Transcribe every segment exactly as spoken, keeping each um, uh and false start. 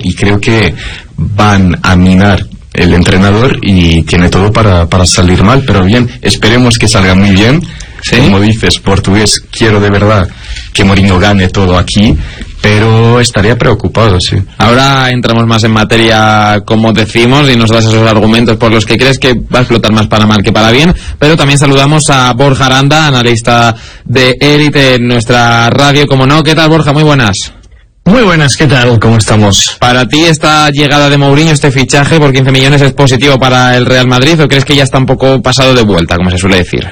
y creo que van a minar el entrenador y tiene todo para, para salir mal, pero bien, esperemos que salga muy bien. ¿Sí? Como dices, portugués, quiero de verdad que Mourinho gane todo aquí, pero estaría preocupado, sí. Ahora entramos más en materia, como decimos, y nos das esos argumentos por los que crees que va a explotar más para mal que para bien, pero también saludamos a Borja Aranda, analista de Élite en nuestra radio, como no. ¿Qué tal, Borja? Muy buenas. Muy buenas, ¿qué tal? ¿Cómo estamos? ¿Para ti esta llegada de Mourinho, este fichaje por quince millones, es positivo para el Real Madrid o crees que ya está un poco pasado de vuelta, como se suele decir?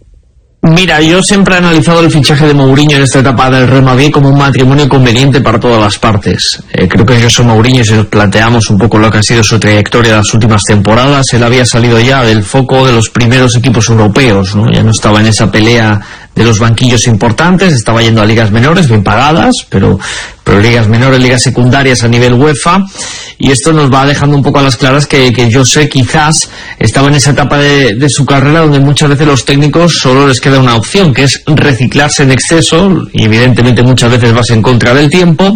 Mira, yo siempre he analizado el fichaje de Mourinho en esta etapa del Real Madrid como un matrimonio conveniente para todas las partes. Eh, creo que José Mourinho, si nos planteamos un poco lo que ha sido su trayectoria en las últimas temporadas, él había salido ya del foco de los primeros equipos europeos, ¿no? Ya no estaba en esa pelea de los banquillos importantes, estaba yendo a ligas menores, bien pagadas, pero, pero ligas menores, ligas secundarias a nivel UEFA, y esto nos va dejando un poco a las claras que, que José quizás estaba en esa etapa de, de su carrera donde muchas veces los técnicos solo les queda una opción, que es reciclarse en exceso, y evidentemente muchas veces vas en contra del tiempo,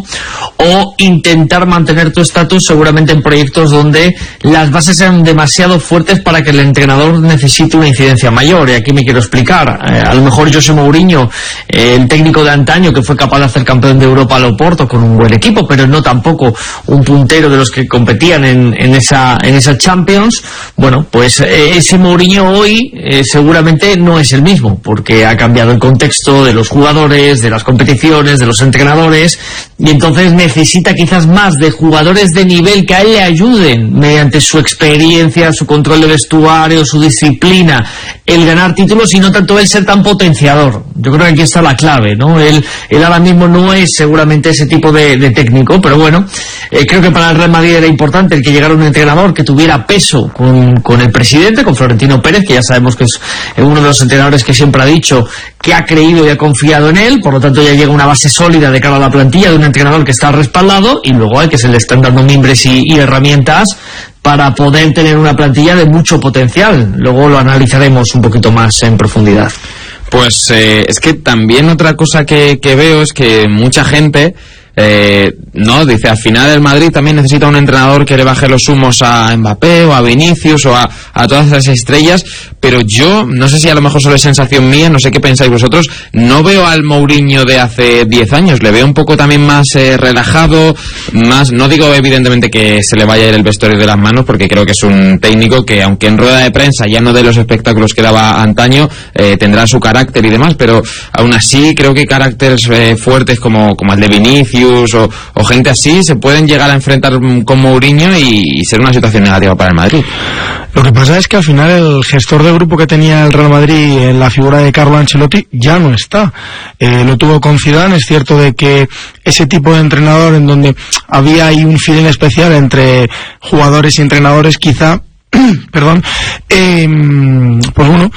o intentar mantener tu estatus seguramente en proyectos donde las bases sean demasiado fuertes para que el entrenador necesite una incidencia mayor, y aquí me quiero explicar. Eh, a lo mejor José Mourinho, eh, el técnico de antaño que fue capaz de hacer campeón de Europa al Oporto con un buen equipo, pero no tampoco un puntero de los que competían en, en esa en esa Champions. Bueno, pues eh, ese Mourinho hoy eh, seguramente no es el mismo, porque ha cambiado el contexto de los jugadores, de las competiciones, de los entrenadores, y entonces necesita quizás más de jugadores de nivel que a él le ayuden mediante su experiencia, su control de vestuario, su disciplina, el ganar títulos, y no tanto el ser tan potenciador. Yo creo que aquí está la clave, ¿no? Él, él ahora mismo no es seguramente ese tipo de, de técnico, pero bueno, eh, creo que para el Real Madrid era importante el que llegara un entrenador que tuviera peso con, con el presidente, con Florentino Pérez, que ya sabemos que es uno de los entrenadores que siempre ha dicho que ha creído y ha confiado en él, por lo tanto ya llega una base sólida de cara a la plantilla de un entrenador que está respaldado, y luego hay que se le están dando mimbres y, y herramientas para poder tener una plantilla de mucho potencial. Luego lo analizaremos un poquito más en profundidad. Pues eh, es que también otra cosa que, que veo es que mucha gente eh, no dice, al final el Madrid también necesita un entrenador que le baje los humos a Mbappé o a Vinicius o a, a todas esas estrellas, pero yo no sé si a lo mejor solo es sensación mía, no sé qué pensáis vosotros, no veo al Mourinho de hace diez años, le veo un poco también más eh, relajado, más, no digo evidentemente que se le vaya a ir el vestuario de las manos, porque creo que es un técnico que aunque en rueda de prensa ya no dé los espectáculos que daba antaño, eh, tendrá su carácter y demás, pero aún así creo que caracteres eh, fuertes como, como el de Vinicius o, o gente así se pueden llegar a enfrentar con Mourinho y, y ser una situación negativa para el Madrid. Lo que pasa es que al final el gestor de grupo que tenía el Real Madrid en la figura de Carlo Ancelotti ya no está. Eh, lo tuvo con Zidane, es cierto de que ese tipo de entrenador en donde había ahí un feeling especial entre jugadores y entrenadores quizá, perdón, eh, pues bueno,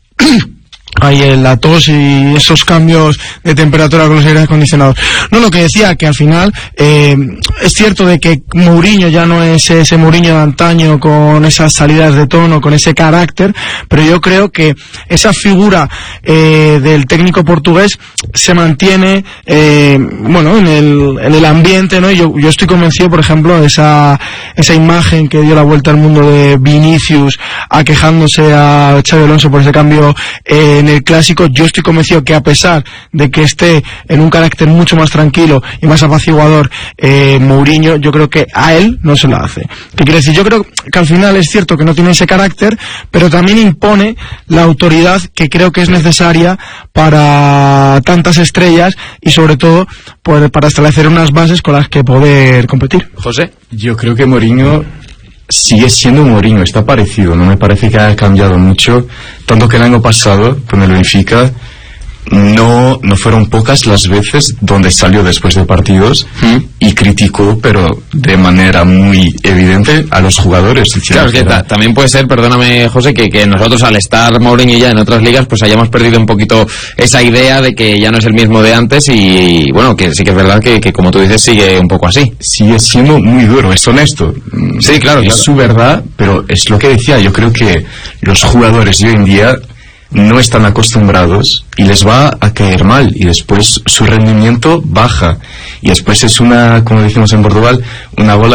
hay la tos y esos cambios de temperatura con los aires acondicionados. No, lo que decía, que al final eh, es cierto de que Mourinho ya no es ese Mourinho de antaño con esas salidas de tono, con ese carácter, pero yo creo que esa figura eh, del técnico portugués se mantiene eh, bueno en el, en el ambiente, ¿no? Yo, yo estoy convencido, por ejemplo, de esa, esa imagen que dio la vuelta al mundo de Vinicius aquejándose a Xabi Alonso por ese cambio eh, en el clásico. Yo estoy convencido que a pesar de que esté en un carácter mucho más tranquilo y más apaciguador eh, Mourinho, yo creo que a él no se lo hace. ¿Qué quiere decir? Yo creo que al final es cierto que no tiene ese carácter, pero también impone la autoridad que creo que es necesaria para tantas estrellas y sobre todo pues, para establecer unas bases con las que poder competir. José, yo creo que Mourinho sigue siendo Mourinho, está parecido, no me parece que haya cambiado mucho, tanto que el año pasado con el Benfica no no fueron pocas las veces donde salió después de partidos ¿Mm? y criticó, pero de manera muy evidente, a los jugadores. Claro, es que ta- también puede ser, perdóname José, que, que nosotros al estar Mourinho ya en otras ligas pues hayamos perdido un poquito esa idea de que ya no es el mismo de antes y, y bueno, que sí que es verdad que, que como tú dices sigue un poco así. Sigue siendo muy duro, es honesto. Sí, claro, es claro. su verdad, pero es lo que decía, yo creo que los jugadores de hoy en día no están acostumbrados y les va a caer mal y después su rendimiento baja y después es una, como decimos en Portugal, una bola